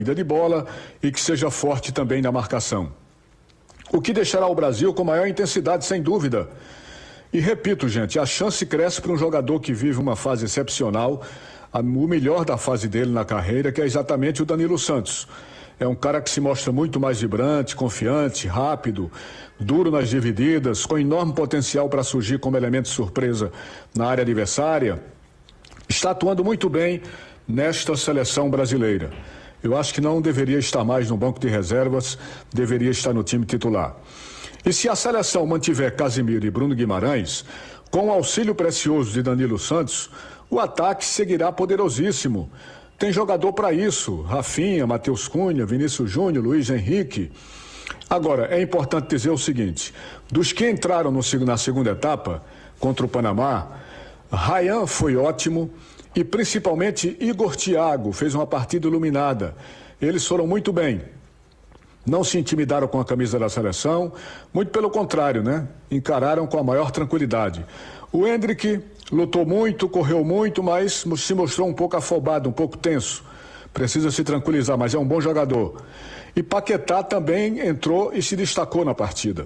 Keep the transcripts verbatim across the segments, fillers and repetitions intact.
de bola e que seja forte também na marcação. O que deixará o Brasil com maior intensidade, sem dúvida. E repito, gente, a chance cresce para um jogador que vive uma fase excepcional, o melhor da fase dele na carreira, que é exatamente o Danilo Santos. É um cara que se mostra muito mais vibrante, confiante, rápido, duro nas divididas, com enorme potencial para surgir como elemento de surpresa na área adversária. Está atuando muito bem nesta seleção brasileira. Eu acho que não deveria estar mais no banco de reservas, deveria estar no time titular. E se a seleção mantiver Casemiro e Bruno Guimarães, com o auxílio precioso de Danilo Santos, o ataque seguirá poderosíssimo. Tem jogador para isso, Rafinha, Matheus Cunha, Vinícius Júnior, Luiz Henrique. Agora, é importante dizer o seguinte, dos que entraram no, na segunda etapa, contra o Panamá, Ryan foi ótimo e principalmente Igor Thiago fez uma partida iluminada. Eles foram muito bem. Não se intimidaram com a camisa da seleção, muito pelo contrário, né? Encararam com a maior tranquilidade. O Endrick lutou muito, correu muito, mas se mostrou um pouco afobado, um pouco tenso. Precisa se tranquilizar, mas é um bom jogador. E Paquetá também entrou e se destacou na partida.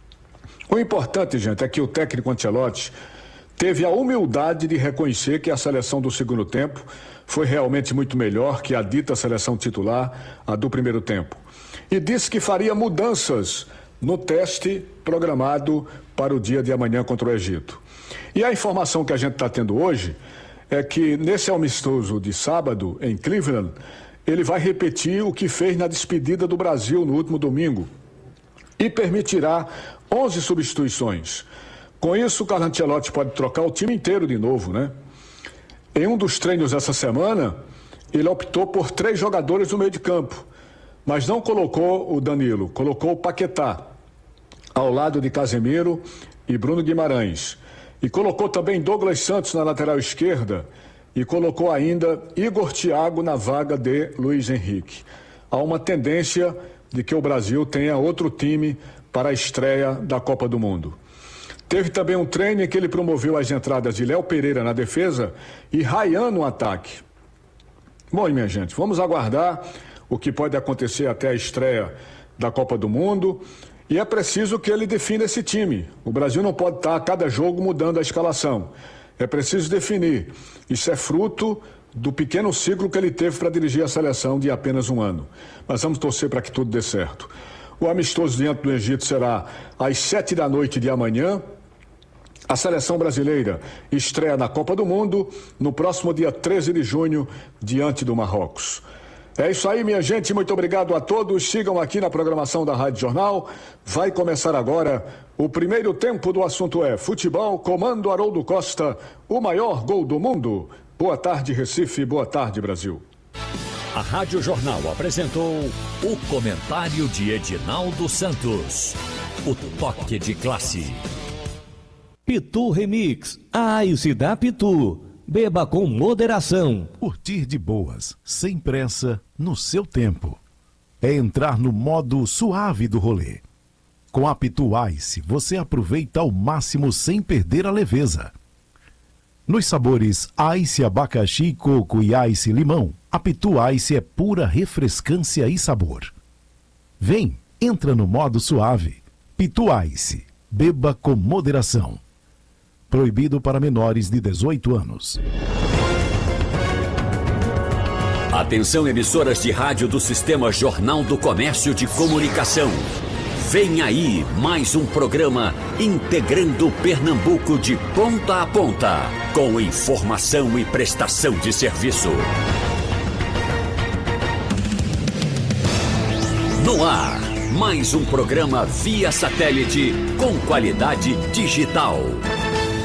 O importante, gente, é que o técnico Ancelotti teve a humildade de reconhecer que a seleção do segundo tempo foi realmente muito melhor que a dita seleção titular, a do primeiro tempo. E disse que faria mudanças no teste programado para o dia de amanhã contra o Egito. E a informação que a gente está tendo hoje é que nesse amistoso de sábado em Cleveland, ele vai repetir o que fez na despedida do Brasil no último domingo e permitirá onze substituições. Com isso, o Carlo Ancelotti pode trocar o time inteiro de novo, né? Em um dos treinos essa semana, ele optou por três jogadores no meio de campo, mas não colocou o Danilo, colocou o Paquetá ao lado de Casemiro e Bruno Guimarães. E colocou também Douglas Santos na lateral esquerda e colocou ainda Igor Thiago na vaga de Luiz Henrique. Há uma tendência de que o Brasil tenha outro time para a estreia da Copa do Mundo. Teve também um treino em que ele promoveu as entradas de Léo Pereira na defesa e Ryan no ataque. Bom, minha gente, vamos aguardar o que pode acontecer até a estreia da Copa do Mundo. E é preciso que ele defina esse time. O Brasil não pode estar a cada jogo mudando a escalação. É preciso definir. Isso é fruto do pequeno ciclo que ele teve para dirigir a seleção de apenas um ano. Mas vamos torcer para que tudo dê certo. O amistoso diante do Egito será às sete da noite de amanhã. A seleção brasileira estreia na Copa do Mundo no próximo dia treze de junho, diante do Marrocos. É isso aí, minha gente, muito obrigado a todos, sigam aqui na programação da Rádio Jornal. Vai começar agora o primeiro tempo do assunto é futebol, comando Haroldo Costa, o maior gol do mundo. Boa tarde, Recife, boa tarde, Brasil. A Rádio Jornal apresentou o comentário de Edinaldo Santos, o toque de classe. Pitu Remix, a Ice da Pitu. Beba com moderação. Curtir de boas, sem pressa, no seu tempo. É entrar no modo suave do rolê. Com a Pitu Ice, você aproveita ao máximo sem perder a leveza. Nos sabores Ice abacaxi, coco e Ice limão, a Pitu Ice é pura refrescância e sabor. Vem, entra no modo suave. Pitu Ice, beba com moderação. Proibido para menores de dezoito anos. Atenção, emissoras de rádio do Sistema Jornal do Comércio de Comunicação. Vem aí mais um programa integrando Pernambuco de ponta a ponta, com informação e prestação de serviço. No ar, mais um programa via satélite com qualidade digital.